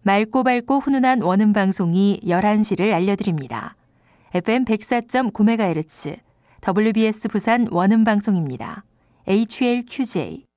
맑고 밝고 훈훈한 원음 방송이 11시를 알려드립니다. FM 104.9MHz WBS 부산 원음 방송입니다. HLQJ